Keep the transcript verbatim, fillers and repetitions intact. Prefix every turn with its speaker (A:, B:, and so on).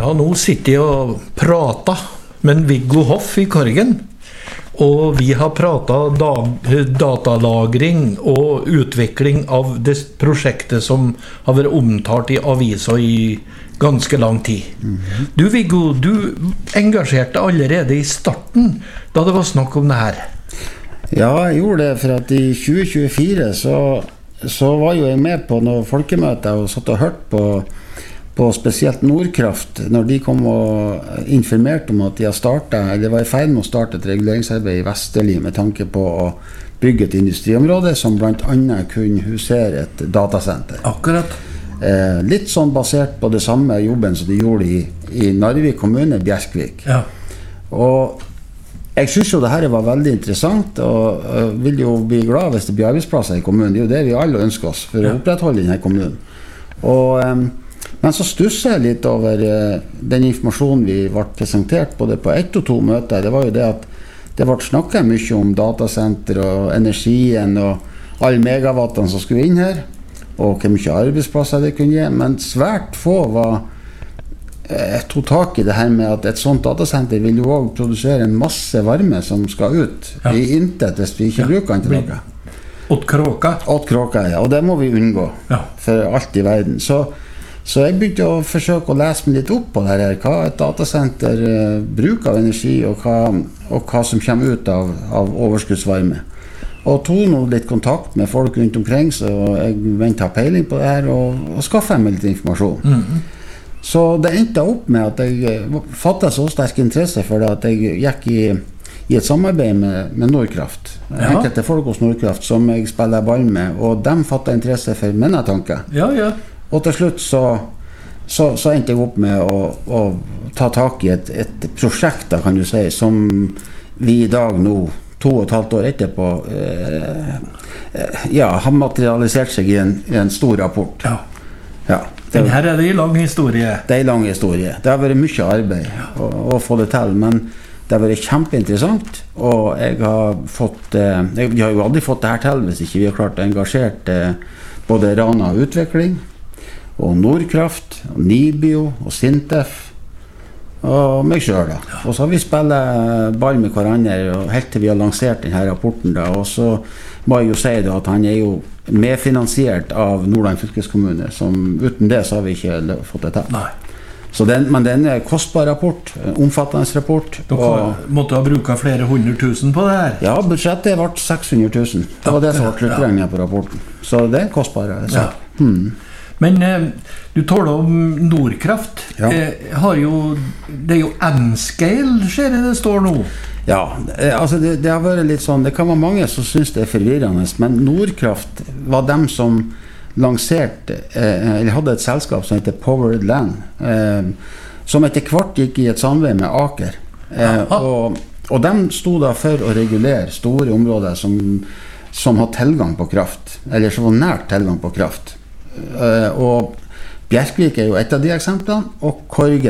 A: Ja, nå sitter jeg og prater med Viggo Hoff i Korgen. Og vi har pratet da- datalagring og utvikling av det prosjektet som har vært omtalt i avisa i ganske lang tid. Mm-hmm. Du Viggo, du engasjerte allerede i starten da det var snakk om det her.
B: Ja, jeg gjorde det, for at i tjue tjuefire så, så var jo jeg med på noen folkemøter og satt og hørt på på spesielt Nordkraft, når de kom og informerte om at de har startet, eller var i ferd med å starte et reguleringsarbeid i Vesterli med tanke på å bygge et industriområde som blant annet kunne husere et datasenter.
A: Akkurat.
B: Eh, litt sånn basert på det samme jobben som de gjorde i, i Narvik kommune, Bjerkvik.
A: Ja.
B: Og jeg synes jo det her var veldig interessant, og uh, vil jo bli glad hvis det blir arbeidsplasser i kommunen. Det er jo det vi alle ønsker oss for å opprettholde denne kommunen. Og um, Men så stusset jeg litt over eh, den informasjonen vi ble presentert både på ett og to møter. Det var jo det at det ble snakket mye om datasenter og energien og alle megawattene som skulle inn her, og hvor mye arbeidsplasser det kunne gi. Men svært få var, eh, tog tak i det her med at et sånt datasenter vil jo også produsere en masse varme som skal ut ja. I intet hvis vi ikke ja. Bruker den til noe.
A: Åt kråka.
B: Åt kråka, ja. Og det må vi unngå
A: ja.
B: For alt i verden. Så Så jeg begynte å forsøke å lese meg litt opp på det her, hva et datasenter uh, bruker av energi, og hva, og hva som kommer ut av, av overskuddsvarme. Og tog nå litt kontakt med folk rundt omkring, så jeg ventet å ha peiling på det her, og, og skaffet meg litt informasjon. Mm-hmm. Så det endte opp med at jeg uh, fattet så sterk interesse for det, at jeg gikk i, i et samarbeid med, med Nordkraft. Ja. Enkelte folk hos Nordkraft som jeg spiller ball med, og de fattet interesse for mine tanker.
A: Ja, ja.
B: Og til slutt så, så, så endte jeg opp med å, å ta tak i et, et prosjekt, da, kan du si, som vi i dag nå, to og et halvt år etterpå, eh, ja, har materialisert seg i en, i en stor rapport.
A: Ja.
B: Ja,
A: det, Den her er det en lang historie.
B: Det er en lang historie. Det har vært mye arbeid ja. å, å få det til, men det har vært kjempeinteressant, og jeg har fått, eh, jeg, vi har jo aldri fått det her til hvis ikke vi har klart å engasjere eh, både Rana Utvikling, og Nordkraft, og Nibio, og Sintef, og meg selv da. Ja. Og så har vi spillet ball med hverandre, og helt til vi har lansert denne rapporten da, og så må jeg jo si da, at han er jo medfinansiert av Nordland fylkeskommune, som uten det så har vi ikke fått det til.
A: Nei.
B: Så den, men den er en kostbar rapport, en omfattende rapport.
A: Dere måtte ha brukt flere hundre tusen på det her?
B: Ja, budsjettet ble seks hundre tusen. Det var det som var sluttregnet på rapporten. Så det er kostbare. Så.
A: Ja.
B: Hmm.
A: Men eh, du taler om Nordkraft.
B: Ja.
A: Eh, har jo, det er jo N-scale, ser det det står nå.
B: Ja, altså det, det har vært litt sånn, det kan være mange som synes det er forvirrende, men Nordkraft var dem som lanserte, eh, eller hadde et selskap som heter Powered Land, eh, som etter hvert gikk i et samarbeid med Aker. Eh, og, og de stod da for å regulere store områder som, som har tilgang på kraft, eller som var nært tilgang på kraft. Uh, og Bjerkvik er jo et av de eksemplene, og Korgen